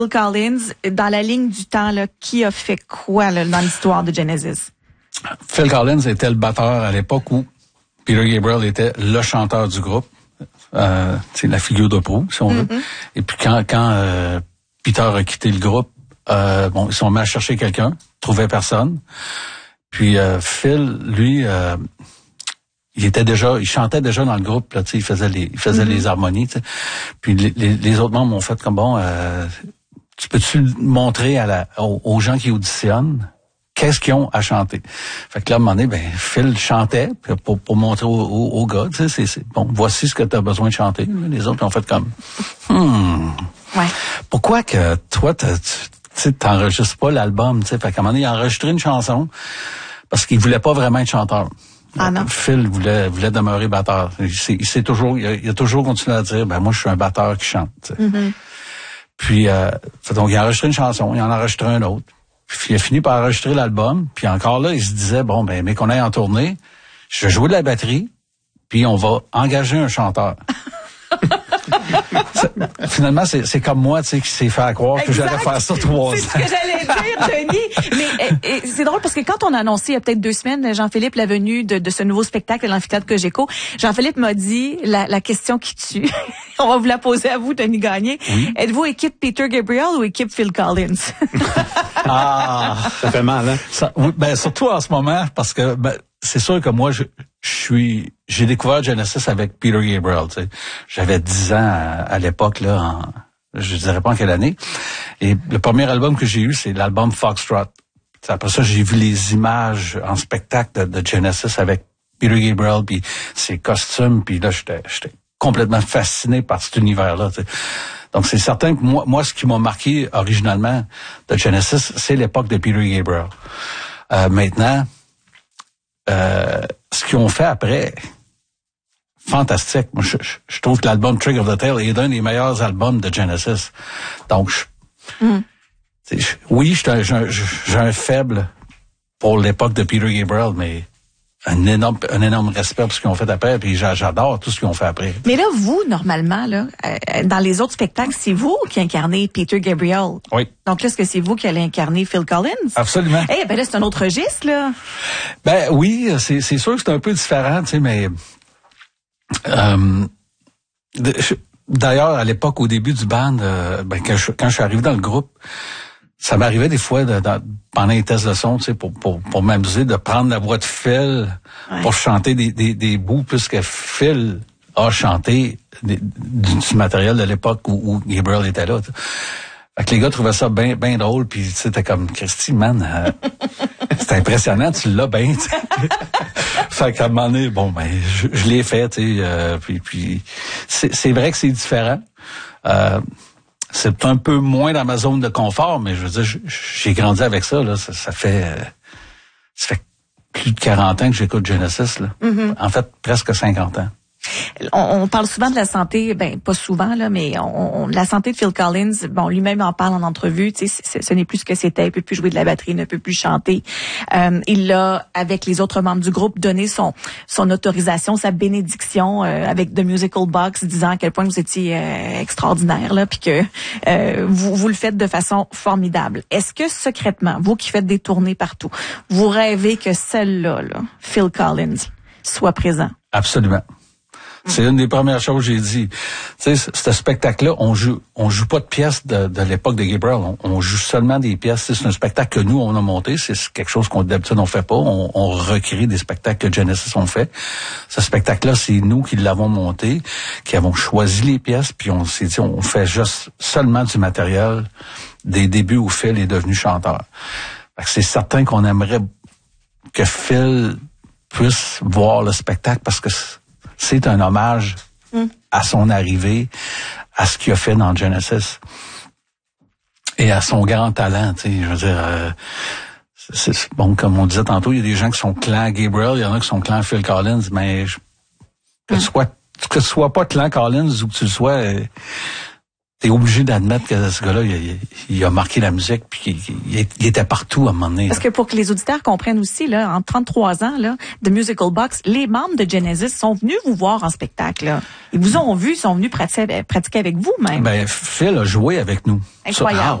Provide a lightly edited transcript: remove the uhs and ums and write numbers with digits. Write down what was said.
Phil Collins, dans la ligne du temps, là, qui a fait quoi là, dans l'histoire de Genesis? Phil Collins était le batteur à l'époque où Peter Gabriel était le chanteur du groupe. C'est la figure de proue, si on veut. Et puis quand Peter a quitté le groupe, ils sont mis à chercher quelqu'un, trouvaient personne. Puis Phil, lui, il chantait déjà dans le groupe, là, il faisait les harmonies, t'sais. Puis les autres membres m'ont fait comme tu peux-tu montrer aux gens qui auditionnent qu'est-ce qu'ils ont à chanter. Fait que là, à un moment donné, Phil chantait pour montrer aux gars, tu sais, c'est bon, voici ce que tu as besoin de chanter. Les autres ont fait comme Ouais. Pourquoi que toi tu t'enregistres pas l'album, tu sais? Fait qu'à un moment donné, il a enregistré une chanson parce qu'il voulait pas vraiment être chanteur. Ah non. Phil voulait demeurer batteur. Il a toujours continué à dire, moi, je suis un batteur qui chante. Puis, donc, il a enregistré une chanson, il en a enregistré un autre. Puis, il a fini par enregistrer l'album. Puis, encore là, il se disait, mais qu'on aille en tournée, je vais jouer de la batterie, puis on va engager un chanteur. Finalement, c'est comme moi, tu sais, qui s'est fait croire que j'allais faire ça 3 ans. C'est ce que j'allais dire, Denis. Mais c'est drôle parce que quand on a annoncé il y a peut-être 2 semaines, Jean-Philippe, la venue de ce nouveau spectacle à l'amphithéâtre Cogeco, Jean-Philippe m'a dit la question qui tue. On va vous la poser à vous, Denis Gagné. Oui. Êtes-vous équipe Peter Gabriel ou équipe Phil Collins? Ça fait mal, hein? Oui, surtout en ce moment, parce que c'est sûr que moi, j'ai découvert Genesis avec Peter Gabriel, tu sais. J'avais 10 ans à l'époque, là, je dirais pas en quelle année. Et le premier album que j'ai eu, c'est l'album Foxtrot. Après ça, j'ai vu les images en spectacle de Genesis avec Peter Gabriel, puis ses costumes, puis là, j'étais complètement fasciné par cet univers-là, tu sais. Donc, c'est certain que moi, ce qui m'a marqué originalement de Genesis, c'est l'époque de Peter Gabriel. Maintenant, ce qu'ils ont fait après, fantastique. Moi, je trouve que l'album Trick of the Tail est un des meilleurs albums de Genesis. Donc, oui, j'ai un faible pour l'époque de Peter Gabriel, mais un énorme respect pour ce qu'ils ont fait après, puis j'adore tout ce qu'ils ont fait après. Mais là, vous, normalement, là, dans les autres spectacles, c'est vous qui incarnez Peter Gabriel. Oui. Donc là, est-ce que c'est vous qui allez incarner Phil Collins? Absolument. Là, c'est un autre registre, là. Oui, c'est sûr que c'est un peu différent, tu sais, mais d'ailleurs, à l'époque, au début du band, quand je suis arrivé dans le groupe, ça m'arrivait des fois pendant les tests de son, tu sais, pour m'amuser de prendre la voix de Phil pour chanter des bouts, puisque Phil a chanté du matériel de l'époque où Gabriel était là. T'sais. Fait que les gars trouvaient ça bien drôle, puis c'était comme Christy, man, c'était impressionnant, tu l'as bien. Fait qu'à un moment donné, je l'ai fait, tu sais, puis c'est vrai que c'est différent. C'est un peu moins dans ma zone de confort, mais je veux dire, j'ai grandi avec ça, là. Ça fait plus de 40 ans que j'écoute Genesis, là. En fait, presque 50 ans. On parle souvent de la santé, pas souvent là, mais la santé de Phil Collins, lui-même en parle en entrevue, tu sais, ce n'est plus ce que c'était, il peut plus jouer de la batterie, il ne peut plus chanter. Il a, avec les autres membres du groupe, donné son autorisation, sa bénédiction avec The Musical Box, disant à quel point vous étiez extraordinaire là, puis que vous le faites de façon formidable. Est-ce que secrètement, vous qui faites des tournées partout, vous rêvez que celle-là, Phil Collins, soit présent? Absolument. C'est une des premières choses que j'ai dit. Tu sais, ce spectacle-là, on joue pas de pièces de l'époque de Gabriel. On joue seulement des pièces. C'est un spectacle que nous, on a monté. C'est quelque chose qu'on d'habitude on fait pas. On recrée des spectacles que Genesis ont fait. Ce spectacle-là, c'est nous qui l'avons monté, qui avons choisi les pièces, puis on s'est dit, on fait juste seulement du matériel des débuts où Phil est devenu chanteur. Fait que c'est certain qu'on aimerait que Phil puisse voir le spectacle parce que c'est un hommage à son arrivée, à ce qu'il a fait dans Genesis et à son grand talent. Tu sais, je veux dire, c'est bon, comme on disait tantôt, il y a des gens qui sont clan Gabriel, il y en a qui sont clan Phil Collins, mais que tu sois pas clan Collins ou que tu le sois, t'es obligé d'admettre que ce gars-là, il a marqué la musique, puis il était partout à un moment donné. Parce que pour que les auditeurs comprennent aussi, là, en 33 ans, là, de Musical Box, les membres de Genesis sont venus vous voir en spectacle, là. Ils vous ont vu, sont venus pratiquer avec vous, même. Ben, Phil a joué avec nous. Incroyable.